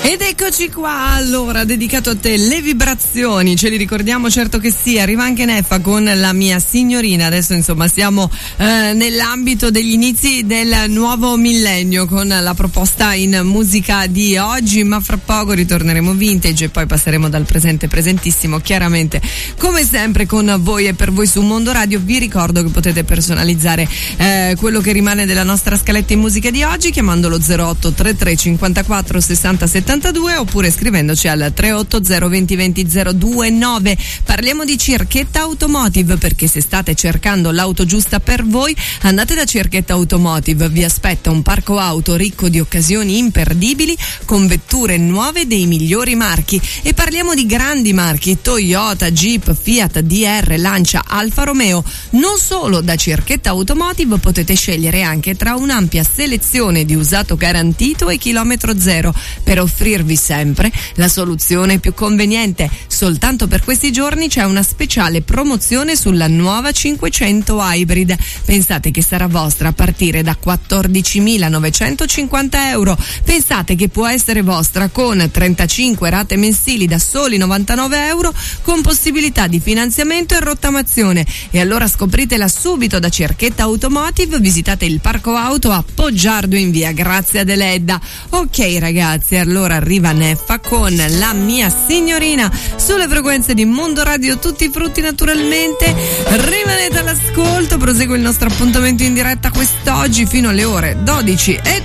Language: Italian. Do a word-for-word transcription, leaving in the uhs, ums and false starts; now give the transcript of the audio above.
Ed eccoci qua, allora, dedicato a te le vibrazioni, ce li ricordiamo, certo che sì, arriva anche Neffa con La mia signorina. Adesso insomma siamo eh, nell'ambito degli inizi del nuovo millennio con la proposta in musica di oggi, ma fra poco ritorneremo vintage e poi passeremo dal presente presentissimo, chiaramente come sempre con voi e per voi su Mondo Radio. Vi ricordo che potete personalizzare eh, quello che rimane della nostra scaletta in musica di oggi chiamandolo zero otto tre tre cinquantaquattro sessanta settantadue oppure scrivendoci al tre otto zero venti venti zero due nove. Parliamo di Cerchetta Automotive, perché se state cercando l'auto giusta per voi andate da Cerchetta Automotive, vi aspetta un parco auto ricco di occasioni imperdibili con vetture nuove dei migliori marchi, e parliamo di grandi marchi: Toyota, Jeep, Fiat, D R, Lancia, Alfa Romeo. Non solo, da Cerchetta Automotive potete scegliere anche tra un'ampia selezione di usato garantito e chilometro zero per offrirvi sempre la soluzione più conveniente. Soltanto per questi giorni c'è una speciale promozione sulla nuova cinquecento Hybrid. Pensate che sarà vostra a partire da quattordicimilanovecentocinquanta euro. Pensate che può essere vostra con trentacinque rate mensili da soli novantanove euro, con possibilità di finanziamento e rottamazione. E allora scopritela subito da Cerchetta Automotive. Visitate il parco auto a Poggiardo in via Grazia Deledda. Ok ragazzi, allora arriva Neffa con La mia signorina sulle frequenze di Mondo Radio, tutti frutti naturalmente. Rimanete all'ascolto, prosegue il nostro appuntamento in diretta quest'oggi fino alle ore dodici e